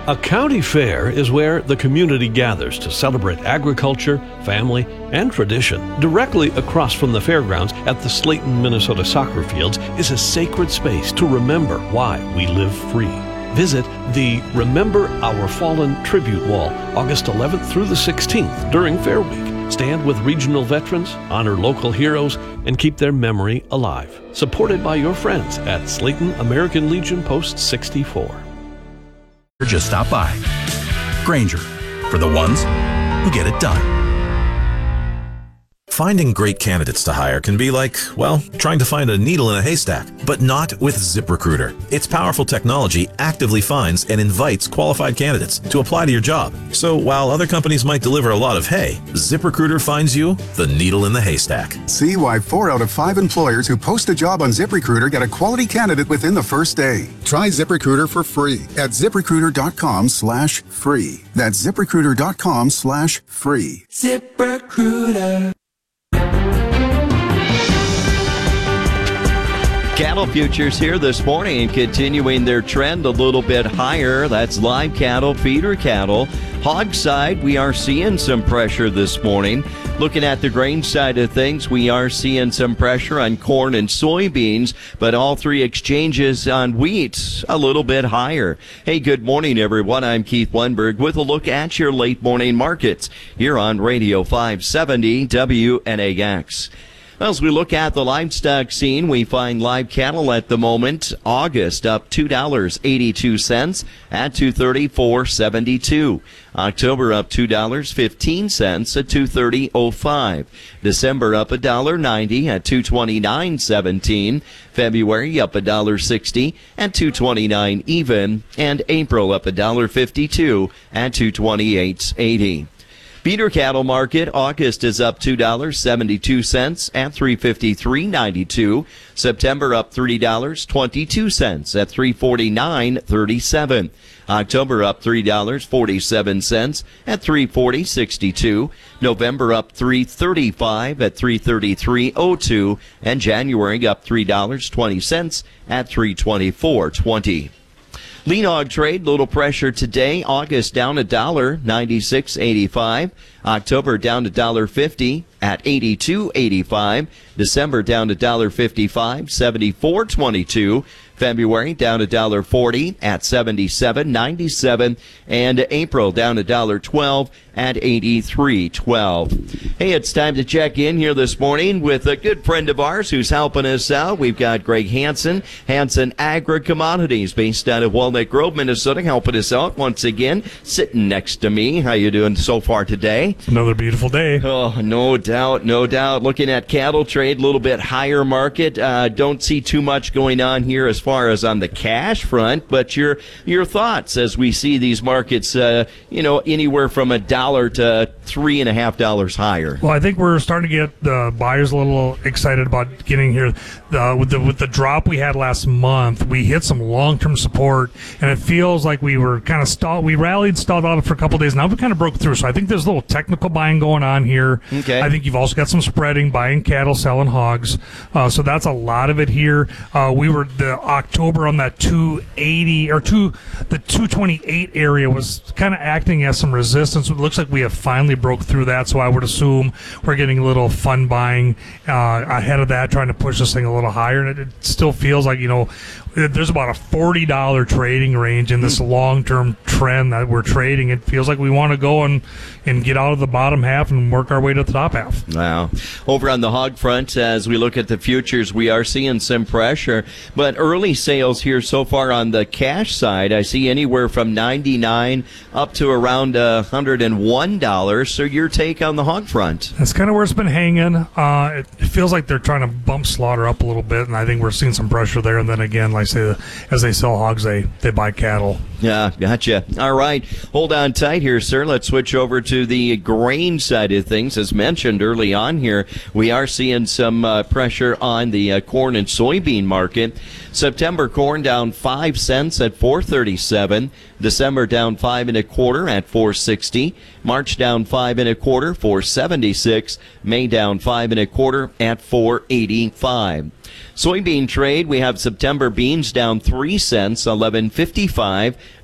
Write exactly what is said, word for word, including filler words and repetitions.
A county fair is where the community gathers to celebrate agriculture, family, and tradition. Directly across from the fairgrounds at the Slayton, Minnesota soccer fields is a sacred space to remember why we live free. Visit the Remember Our Fallen Tribute Wall August eleventh through the sixteenth during Fair Week. Stand with regional veterans, honor local heroes, and keep their memory alive. Supported by your friends at Slayton American Legion Post sixty-four. Just stop by. Grainger, for the ones who get it done. Finding great candidates to hire can be like, well, trying to find a needle in a haystack, but not with ZipRecruiter. Its powerful technology actively finds and invites qualified candidates to apply to your job. So while other companies might deliver a lot of hay, ZipRecruiter finds you the needle in the haystack. See why four out of five employers who post a job on ZipRecruiter get a quality candidate within the first day. Try ZipRecruiter for free at ZipRecruiter.com slash free. That's ZipRecruiter.com slash free. ZipRecruiter. Cattle futures here this morning and continuing their trend a little bit higher. That's live cattle, feeder cattle. Hog side, we are seeing some pressure this morning. Looking at the grain side of things, we are seeing some pressure on corn and soybeans, but all three exchanges on wheat a little bit higher. Hey, good morning, everyone. I'm Keith Lundberg with a look at your late morning markets here on Radio five seventy W N A X. As we look at the livestock scene, we find live cattle at the moment, August up two dollars and eighty-two cents at two thirty-four seventy-two. October up two dollars and fifteen cents at two thirty oh five. December up one dollar and ninety at two twenty-nine seventeen. February up one dollar and sixty at two twenty-nine even. And April up one dollar and fifty-two at two twenty-eight eighty. Feeder cattle market, August is up two dollars and seventy-two cents at three fifty-three ninety-two. September up three dollars and twenty-two cents at three forty-nine thirty-seven. October up three dollars and forty-seven cents at three forty sixty-two. November up three thirty-five at three thirty-three oh two. And January up three dollars and twenty cents at three twenty-four twenty. Lean hog trade, little pressure today. August down a dollar, ninety-six eighty-five. October down a dollar fifty at eighty-two eighty-five. December down a dollar fifty-five, seventy-four twenty-two. February down a dollar forty at seventy-seven ninety-seven, and April down a dollar twelve at eighty-three twelve. Hey, it's time to check in here this morning with a good friend of ours who's helping us out. We've got Greg Hansen, Hansen Agri Commodities, based out of Walnut Grove, Minnesota, helping us out once again, sitting next to me. How you doing so far today? Another beautiful day. Oh, no doubt, no doubt. Looking at cattle trade, a little bit higher market. Uh, don't see too much going on here as far as on the cash front, but your your thoughts as we see these markets, uh, you know, anywhere from a dollar to three and a half dollars higher. Well, I think we're starting to get the buyers a little excited about getting here. The, with the with the drop we had last month, we hit some long-term support, and it feels like we were kind of stalled. We rallied, stalled out for a couple of days. Now we kind of broke through. So I think there's a little technical buying going on here. Okay. I think you've also got some spreading, buying cattle, selling hogs. Uh, so that's a lot of it here. Uh, we were the October on that two eighty or two the two twenty-eight area was kind of acting as some resistance. It looks like we have finally broke through that. So I would assume we're getting a little fun buying uh, ahead of that, trying to push this thing a little higher. And it, it still feels like, you know, there's about a forty dollars trading range in this long-term trend that we're trading. It feels like we want to go and, and get out of the bottom half and work our way to the top half. Wow. Over on the hog front, as we look at the futures, we are seeing some pressure. But early sales here so far on the cash side, I see anywhere from ninety-nine up to around one hundred one dollars. So your take on the hog front? That's kind of where it's been hanging. Uh, it feels like they're trying to bump slaughter up a little bit, and I think we're seeing some pressure there. And then again, like I say, as they sell hogs, they, they buy cattle. Yeah, gotcha. All right. Hold on tight here, sir. Let's switch over to the grain side of things. As mentioned early on here, we are seeing some uh, pressure on the uh, corn and soybean market. September corn down five cents at four thirty-seven. December down five and a quarter at four sixty. March down five and a quarter, four seventy-six. May down five and a quarter at four eighty-five. Soybean trade, we have September beans down three cents, eleven fifty-five.